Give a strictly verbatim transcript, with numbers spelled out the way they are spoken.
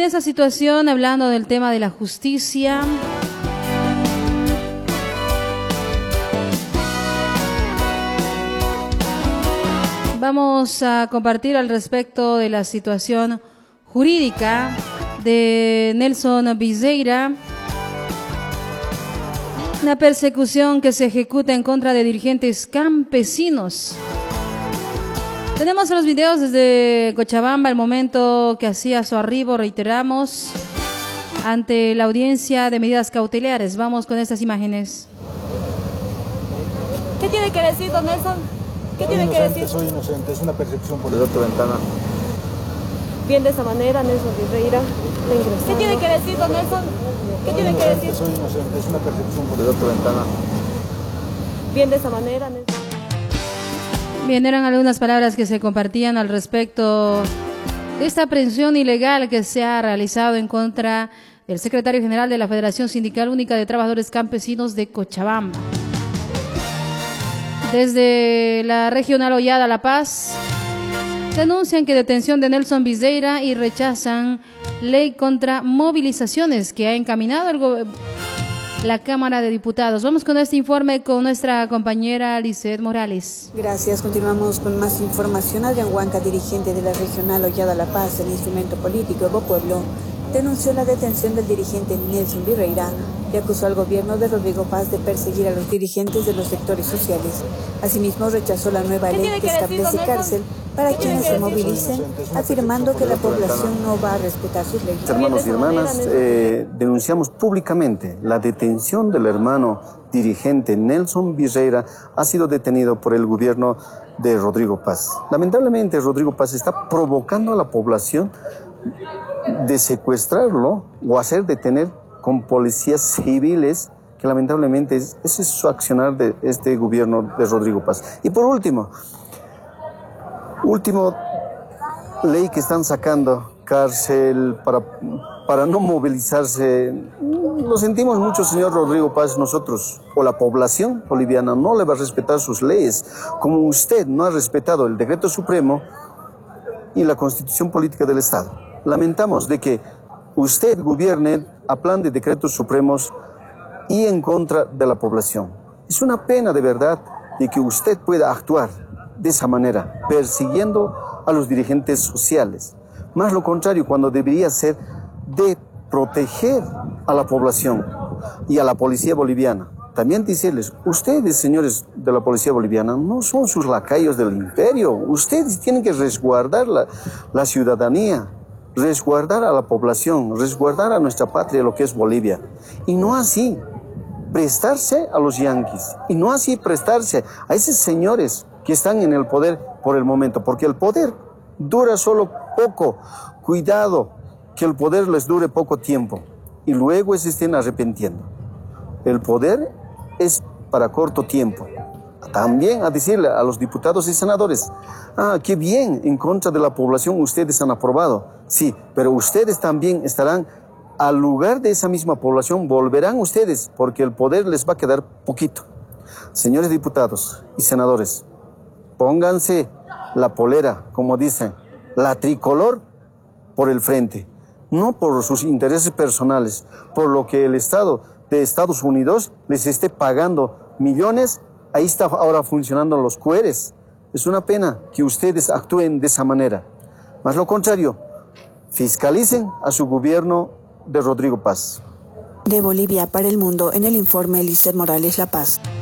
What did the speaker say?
esa situación, hablando del tema de la justicia, vamos a compartir al respecto de la situación jurídica de Nelson Viseira, una persecución que se ejecuta en contra de dirigentes campesinos. Tenemos los videos desde Cochabamba, el momento que hacía su arribo, reiteramos, ante la audiencia de medidas cautelares. Vamos con estas imágenes. ¿Qué tiene que decir, don Nelson? ¿Qué soy tiene inocente, que decir? Soy inocente, es una percepción por de otra ventana. Bien, de esa manera, Nelson Viseira está ingresando. ¿Qué tiene que decir, don Nelson? ¿Qué tiene que decir? Soy inocente, es una percepción por de otra ventana. Bien, de esa manera, Nelson. Bien, eran algunas palabras que se compartían al respecto de esta aprehensión ilegal que se ha realizado en contra del secretario general de la Federación Sindical Única de Trabajadores Campesinos de Cochabamba. Desde la regional Ollada La Paz, denuncian que detención de Nelson Viseira y rechazan ley contra movilizaciones que ha encaminado el go- la Cámara de Diputados. Vamos con este informe con nuestra compañera Lizeth Morales. Gracias. Continuamos con más información. Adrián Huanca, dirigente de la regional Ollada La Paz, el instrumento político Evo Pueblo, denunció la detención del dirigente Nelson Viseira y acusó al gobierno de Rodrigo Paz de perseguir a los dirigentes de los sectores sociales. Asimismo, rechazó la nueva ley que establece cárcel para quienes se movilicen, afirmando que la población no va a respetar sus leyes. Hermanos y hermanas, eh, denunciamos públicamente la detención del hermano dirigente Nelson Viseira. Ha sido detenido por el gobierno de Rodrigo Paz. Lamentablemente, Rodrigo Paz está provocando a la población de secuestrarlo o hacer detener con policías civiles, que lamentablemente es, ese es su accionar de este gobierno de Rodrigo Paz. Y por último, último ley que están sacando, cárcel para, para no movilizarse. Lo sentimos mucho, señor Rodrigo Paz, nosotros o la población boliviana no le va a respetar sus leyes, como usted no ha respetado el decreto supremo y la constitución política del Estado. Lamentamos de que usted gobierne a plan de decretos supremos y en contra de la población. Es una pena de verdad de que usted pueda actuar de esa manera, persiguiendo a los dirigentes sociales. Más lo contrario, cuando debería ser de proteger a la población y a la policía boliviana. También decirles, ustedes, señores de la policía boliviana, no son sus lacayos del imperio. Ustedes tienen que resguardar la, la ciudadanía, resguardar a la población, resguardar a nuestra patria, lo que es Bolivia. Y no así prestarse a los yanquis, y no así prestarse a esos señores que están en el poder por el momento, porque el poder dura solo poco. Cuidado, que el poder les dure poco tiempo y luego se estén arrepintiendo. El poder es para corto tiempo. También a decirle a los diputados y senadores, ah, qué bien, en contra de la población ustedes han aprobado. Sí, pero ustedes también estarán al lugar de esa misma población, volverán ustedes, porque el poder les va a quedar poquito. Señores diputados y senadores, pónganse la polera, como dicen, la tricolor por el frente, no por sus intereses personales, por lo que el Estado de Estados Unidos les esté pagando millones. Ahí está ahora funcionando los cueres. Es una pena que ustedes actúen de esa manera. Más lo contrario, fiscalicen a su gobierno de Rodrigo Paz. De Bolivia para el mundo, en el informe Lizeth Morales, La Paz.